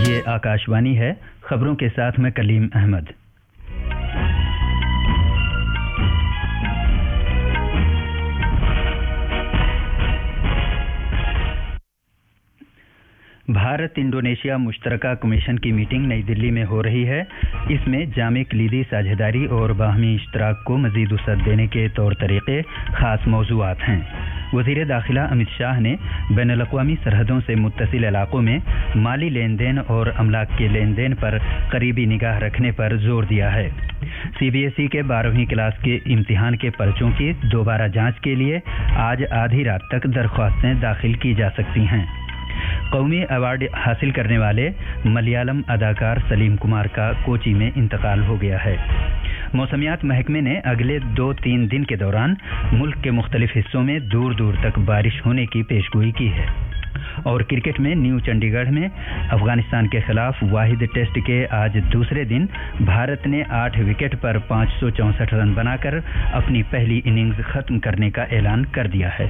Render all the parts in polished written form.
ये आकाशवाणी है। खबरों के साथ मैं कलीम अहमद। भारत इंडोनेशिया मुश्तरका कमीशन की मीटिंग नई दिल्ली में हो रही है। इसमें जामे कलीदी साझेदारी और बाहमी इश्तराक को मज़ीद वसअत देने के तौर तरीक़े ख़ास मौज़ूआत हैं। वज़ीर दाखिला अमित शाह ने बैनुल अक़वामी सरहदों से मुत्तसिल इलाक़ों में माली लेन देन और अमलाक के लेन देन पर करीबी निगाह रखने पर जोर दिया है। CBSE के 12वीं क्लास के इम्तिहान के पर्चों की दोबारा जांच के लिए आज आधी रात तक दरख्वास्तें दाखिल की जा सकती हैं। कौमी अवार्ड हासिल करने वाले मलयालम अदाकार सलीम कुमार का कोची में इंतकाल हो गया है। मौसमियात महकमे ने अगले 2-3 दिन के दौरान मुल्क के मुख्तलिफ हिस्सों में दूर दूर तक बारिश होने की पेशगोई की है। और क्रिकेट में न्यू चंडीगढ़ में अफगानिस्तान के खिलाफ वाहिद टेस्ट के आज दूसरे दिन भारत ने 8 विकेट पर 564 रन बनाकर अपनी पहली इनिंग्स खत्म करने का ऐलान कर दिया है।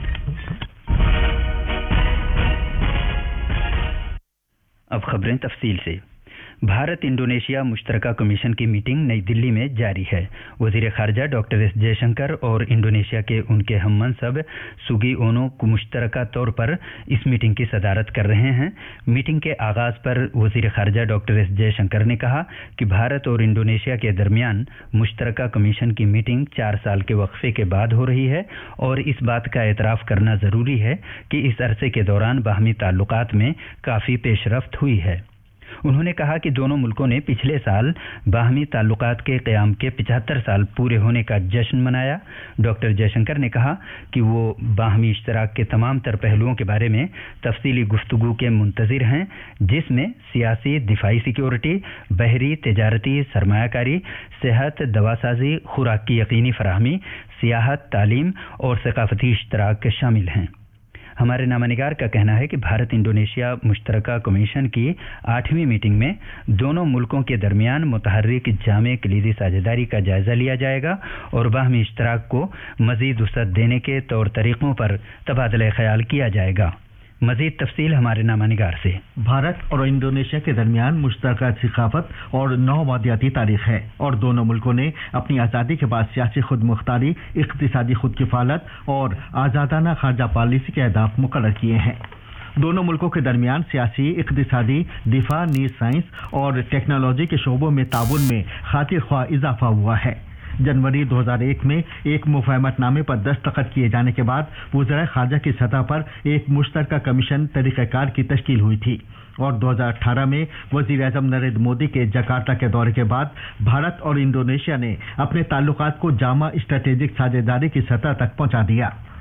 अब खबरें तफसील से। भारत इंडोनेशिया मुश्तरका कमीशन की मीटिंग नई दिल्ली में जारी है। वज़ीर ख़ारजा डॉक्टर एस जयशंकर और इंडोनेशिया के उनके हम मनसब सुगीओनो मुश्तरका तौर पर इस मीटिंग की सदारत कर रहे हैं। मीटिंग के आगाज़ पर वज़ीर ख़ारजा डॉक्टर एस जयशंकर ने कहा कि भारत और इंडोनेशिया के दरमियान मुश्तरका कमीशन की मीटिंग 4 साल के वक्फे के बाद हो रही है और इस बात का एतराफ़ करना ज़रूरी है कि इस अरसे के दौरान बाहमी ताल्लुकात में काफ़ी पेशरफ्त हुई है। उन्होंने कहा कि दोनों मुल्कों ने पिछले साल बाहमी ताल्लुकात के क़याम के 75 साल पूरे होने का जश्न मनाया। डॉक्टर जयशंकर ने कहा कि वो बाहमी इश्तराक के तमाम तर पहलुओं के बारे में तफसीली गुफ्तगू के मुंतज़िर हैं, जिसमें सियासी, दिफाई सिक्योरिटी, बहरी, तिजारती, सरमायाकारी, सेहत, दवासाजी, खुराक की यकीनी फराहमी, सियाहत, तालीम और सकाफती इश्तराक शामिल हैं। हमारे नामानिगार का कहना है कि भारत इंडोनेशिया मुश्तरका कमीशन की 8वीं मीटिंग में दोनों मुल्कों के दरमियान मुतहर्रिक जामे कलीदी साझेदारी का जायजा लिया जाएगा और बाहमी इश्तराक को मज़ीद वसअत देने के तौर तरीक़ों पर तबादला ख्याल किया जाएगा। मज़ीद तफसील हमारे नामानिगार से। भारत और इंडोनेशिया के दरमियान मुश्तरका सकाफत और 9 मादियाती तारीख है और दोनों मुल्कों ने अपनी आज़ादी के बाद सियासी खुद मुख्तारी, इक़्तिसादी खुद किफ़ालत और आज़ादाना खारजा पॉलिसी के अहदाफ मुकर्रर किए हैं। दोनों मुल्कों के दरमियान सियासी, इक़्तिसादी, दिफा, नीज़ साइंस और टेक्नोलॉजी के शोबों में ताउन में खातिर ख्वाह इजाफा हुआ है। जनवरी 2001 में एक मुफ़ाहमतनामे पर दस्तखत किए जाने के बाद वज़ीर ख़ारजा की सतह पर एक मुश्तरका कमीशन तरीक़ाकार की तश्कील हुई थी और 2018 में वज़ीर आज़म नरेंद्र मोदी के जकार्ता के दौरे के बाद भारत और इंडोनेशिया ने अपने ताल्लुकात को जामा स्ट्रेटेजिक साझेदारी की सतह तक पहुंचा दिया।